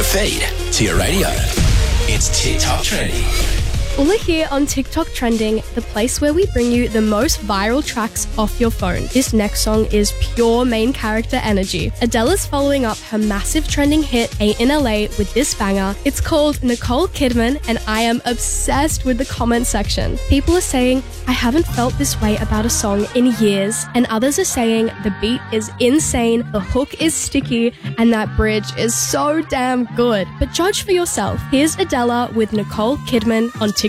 feed to your radio. It's TikTok Trending. Ula here on TikTok Trending, the place where we bring you the most viral tracks off your phone. This next song is pure main character energy. Adele's following up her massive trending hit, Ain't in LA, with this banger. It's called Nicole Kidman, and I am obsessed with the comment section. People are saying, I haven't felt this way about a song in years, and others are saying the beat is insane, the hook is sticky, and that bridge is so damn good. But judge for yourself. Here's Adele with Nicole Kidman on TikTok